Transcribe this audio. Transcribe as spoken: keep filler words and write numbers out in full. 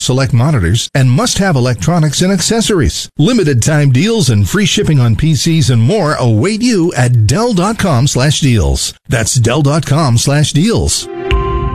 select monitors, and must-have electronics and accessories. Limited time deals and free shipping on P Cs and more await you at Dell dot com slash deals. That's Dell dot com slash deals.